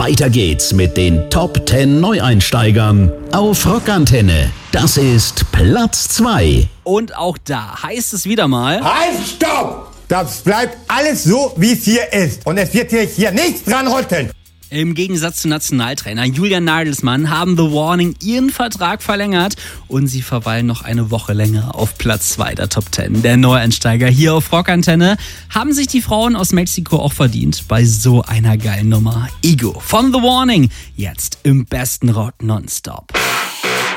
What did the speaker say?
Weiter geht's mit den Top 10 Neueinsteigern auf Rockantenne. Das ist Platz 2. Und auch da heißt es wieder mal... Halt, stopp! Das bleibt alles so, wie es hier ist. Und es wird hier nichts dran rütteln. Im Gegensatz zu Nationaltrainer Julian Nagelsmann haben The Warning ihren Vertrag verlängert und sie verweilen noch eine Woche länger auf Platz 2 der Top 10. Der Neueinsteiger hier auf Rockantenne haben sich die Frauen aus Mexiko auch verdient bei so einer geilen Nummer. Ego von The Warning, jetzt im besten Rock nonstop.